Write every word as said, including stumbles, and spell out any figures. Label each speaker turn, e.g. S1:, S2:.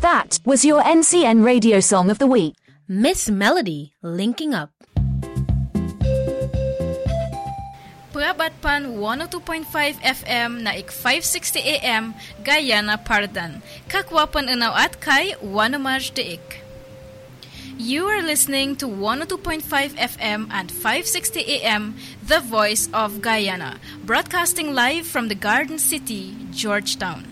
S1: That was your N C N Radio Song of the Week.
S2: Miss Melody, Linking Up.
S3: Prabatpan one oh two point five F M na ik five sixty A M Guyana Pardan. Kakwapan unaw at kay Wanamaj Deik. You are listening to one oh two point five F M and five sixty A M, The Voice of Guyana, broadcasting live from the Garden City, Georgetown.